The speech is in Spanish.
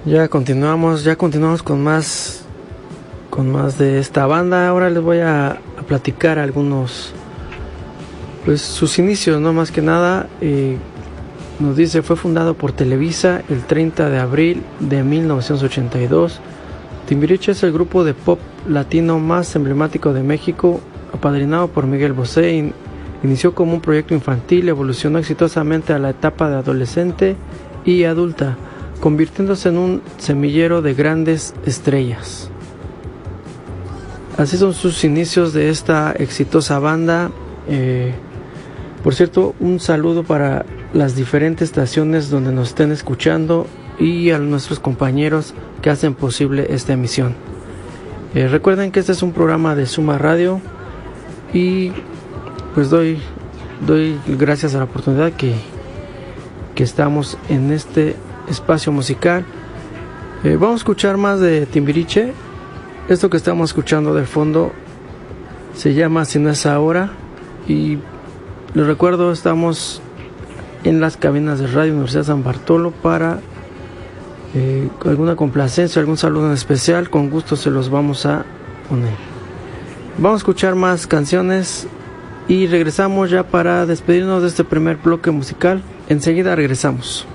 Ya continuamos con más de esta banda. Ahora les voy a platicar algunos, pues sus inicios, no más que nada. Nos dice, fue fundado por Televisa el 30 de abril de 1982. Timbiriche es el grupo de pop latino más emblemático de México, apadrinado por Miguel Bosé. Inició como un proyecto infantil, evolucionó exitosamente a la etapa de adolescente y adulta, convirtiéndose en un semillero de grandes estrellas. Así son sus inicios de esta exitosa banda. Por cierto, un saludo para las diferentes estaciones donde nos estén escuchando y a nuestros compañeros que hacen posible esta emisión. Recuerden que este es un programa de Suma Radio y pues doy gracias a la oportunidad que estamos en este espacio musical. Vamos a escuchar más de Timbiriche. Esto que estamos escuchando de fondo se llama Si no es ahora, y les recuerdo, estamos en las cabinas de Radio Universidad San Bartolo para alguna complacencia, algún saludo en especial, con gusto se los vamos a poner. Vamos a escuchar más canciones y regresamos ya para despedirnos de este primer bloque musical. Enseguida regresamos.